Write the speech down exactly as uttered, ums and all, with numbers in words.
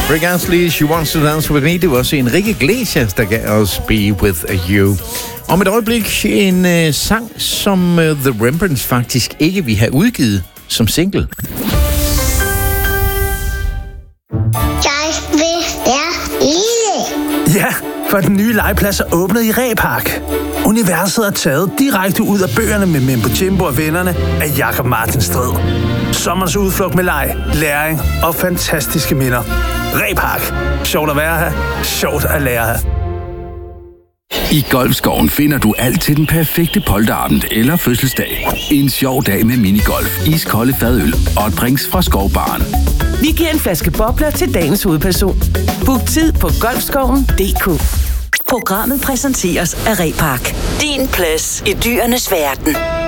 Rick Astley, She Wants to Dance With Me. Det var også Enrique Iglesias, der gav os Be With You. Om et øjeblik en uh, sang, som uh, The Rembrandts faktisk ikke vil have udgivet som single. Jeg vil være lille. Ja, for den nye legeplads er åbnet i Ræpark. Universet er taget direkte ud af bøgerne med Mimbo Jimbo og vennerne af Jakob Martin Strid. Sommerens udflugt med leg, læring og fantastiske minder. Ræpark. Sjovt at være her. Sjovt at lære her. I Golfskoven finder du alt til den perfekte polterabend eller fødselsdag. En sjov dag med minigolf, iskolde fadøl og drinks fra Skovbaren. Vi giver en flaske bobler til dagens hovedperson. Book tid på golfskoven punktum d k. Programmet præsenteres af Ræpark. Din plads i dyrenes verden.